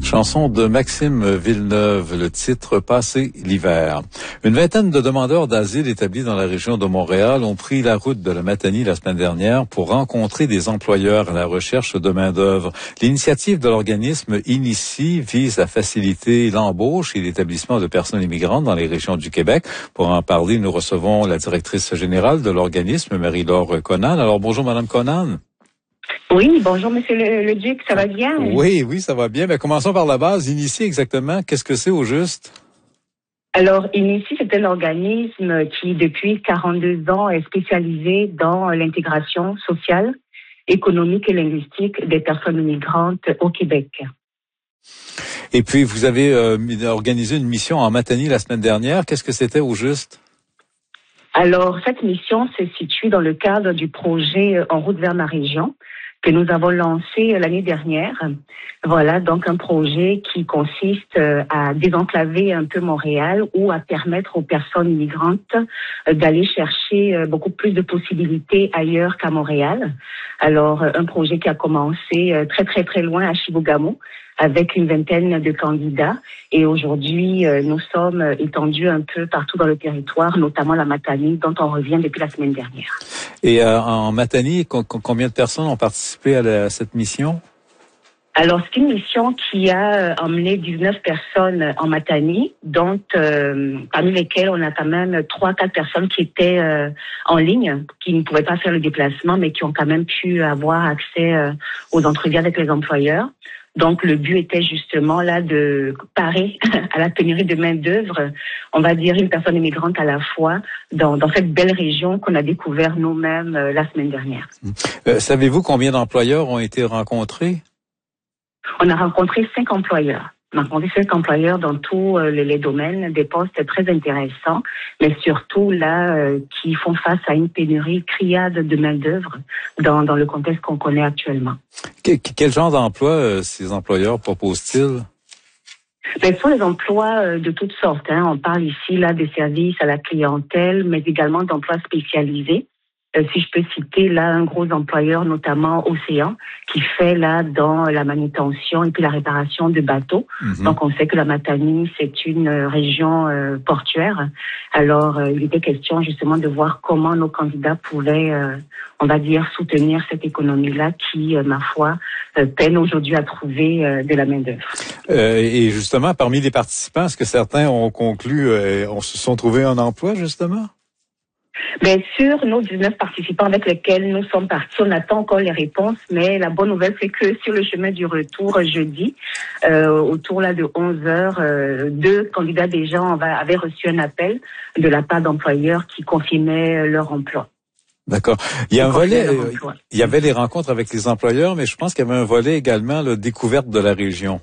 Chanson de Maxime Villeneuve, le titre « Passer l'hiver ». Une vingtaine de demandeurs d'asile établis dans la région de Montréal ont pris la route de la Matanie la semaine dernière pour rencontrer des employeurs à la recherche de main-d'œuvre. L'initiative de l'organisme Inici vise à faciliter l'embauche et l'établissement de personnes immigrantes dans les régions du Québec. Pour en parler, nous recevons la directrice générale de l'organisme, Marie-Laure Conan. Alors, bonjour, Madame Conan. Oui, bonjour Monsieur le Duc, ça va bien? Oui, ça va bien. Mais commençons par la base. Inici, exactement, qu'est-ce que c'est au juste? Alors, Inici, c'est un organisme qui, depuis 42 ans, est spécialisé dans l'intégration sociale, économique et linguistique des personnes migrantes au Québec. Et puis, vous avez organisé une mission en Matanie la semaine dernière. Qu'est-ce que c'était au juste? Alors, cette mission se situe dans le cadre du projet En route vers ma région, que nous avons lancé l'année dernière. Voilà, donc un projet qui consiste à désenclaver un peu Montréal ou à permettre aux personnes immigrantes d'aller chercher beaucoup plus de possibilités ailleurs qu'à Montréal. Alors, un projet qui a commencé très loin à Chibougamau, avec une vingtaine de candidats. Et aujourd'hui, nous sommes étendus un peu partout dans le territoire, notamment la Matanie, dont on revient depuis la semaine dernière. Et en Matanie, combien de personnes ont participé à cette mission? Alors, c'est une mission qui a emmené 19 personnes en Matanie, dont parmi lesquelles on a quand même 3-4 personnes qui étaient en ligne, qui ne pouvaient pas faire le déplacement, mais qui ont quand même pu avoir accès aux entrevues avec les employeurs. Donc, le but était justement là de parer à la pénurie de main-d'œuvre, on va dire une personne immigrante à la fois, dans cette belle région qu'on a découvert nous-mêmes la semaine dernière. Savez-vous combien d'employeurs ont été rencontrés? On a rencontré 5 employeurs. On a rencontré 5 employeurs dans tous les domaines, des postes très intéressants, mais surtout là, qui font face à une pénurie criarde de main-d'œuvre dans le contexte qu'on connaît actuellement. Quel genre d'emploi ces employeurs proposent-ils? Ce sont des emplois de toutes sortes. On parle ici là des services à la clientèle, mais également d'emplois spécialisés. Si je peux citer là un gros employeur, notamment Océan, qui fait là dans la manutention et puis la réparation de bateaux. Mm-hmm. Donc on sait que la Matanie, c'est une région portuaire. Alors il était question justement de voir comment nos candidats pouvaient, on va dire, soutenir cette économie-là qui, ma foi, peine aujourd'hui à trouver de la main-d'œuvre. Et justement, parmi les participants, est-ce que certains ont conclu, se sont trouvés un emploi justement? Bien sûr, nos 19 participants avec lesquels nous sommes partis, on attend encore les réponses, mais la bonne nouvelle, c'est que sur le chemin du retour jeudi, autour là de 11h, 2 candidats déjà avaient reçu un appel de la part d'employeurs qui confirmaient leur emploi. D'accord. Il y a un volet, il y avait les rencontres avec les employeurs, mais je pense qu'il y avait un volet également, la découverte de la région.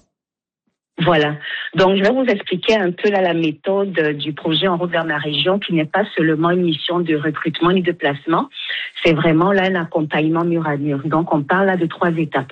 Voilà. Donc, je vais vous expliquer un peu là la méthode du projet En route vers ma région, qui n'est pas seulement une mission de recrutement ni de placement. C'est vraiment là un accompagnement mur à mur. Donc, on parle là de 3 étapes.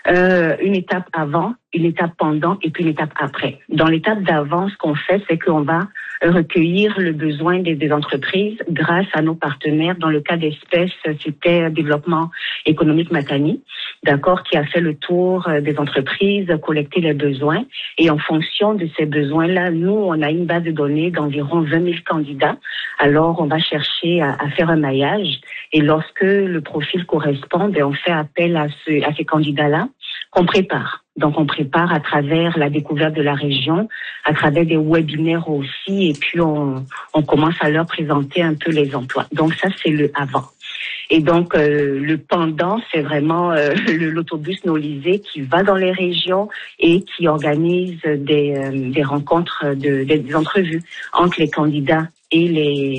Une étape avant, une étape pendant et puis une étape après. Dans l'étape d'avant, ce qu'on fait, c'est qu'on va recueillir le besoin des entreprises grâce à nos partenaires. Dans le cas d'espèce, c'était Développement économique Matanie, d'accord, qui a fait le tour des entreprises, collecté les besoins. Et en fonction de ces besoins-là, nous, on a une base de données d'environ 20 000 candidats. Alors, on va chercher à faire un maillage. Et lorsque le profil correspond, on fait appel à ces candidats-là qu'on prépare. Donc, on prépare à travers la découverte de la région, à travers des webinaires aussi, et puis on commence à leur présenter un peu les emplois. Donc, ça, c'est le avant. Et donc, le pendant, c'est vraiment l'autobus Nolisée qui va dans les régions et qui organise des rencontres, des entrevues entre les candidats et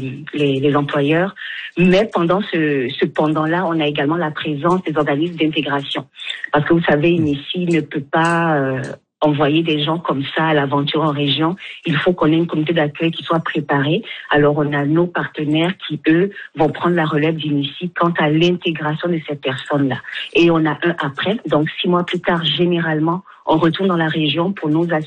les employeurs. Mais pendant ce pendant-là, on a également la présence des organismes d'intégration. Parce que vous savez, Inici ne peut pas envoyer des gens comme ça à l'aventure en région. Il faut qu'on ait une communauté d'accueil qui soit préparée. Alors, on a nos partenaires qui, eux, vont prendre la relève d'Inici quant à l'intégration de ces personnes-là. Et on a un après. Donc, 6 mois plus tard, généralement, on retourne dans la région pour nous assurer